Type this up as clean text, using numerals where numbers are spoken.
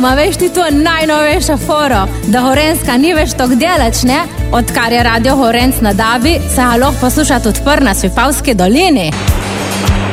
ma veš ti to najnovejša foro, da Gorenjska ni več tok delač, ne? Odkar je Radio Gorenc na Dabi, se ga lahko poslušati odpr na Svipavski dolini.